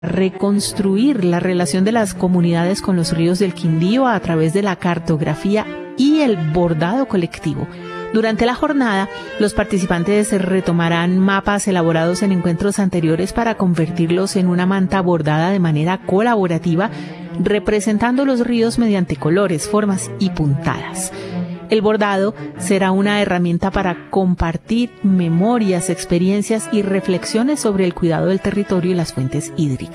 reconstruir la relación de las comunidades con los ríos del Quindío a través de la cartografía y el bordado colectivo. Durante la jornada, los participantes retomarán mapas elaborados en encuentros anteriores para convertirlos en una manta bordada de manera colaborativa, representando los ríos mediante colores, formas y puntadas. El bordado será una herramienta para compartir memorias, experiencias y reflexiones sobre el cuidado del territorio y las fuentes hídricas.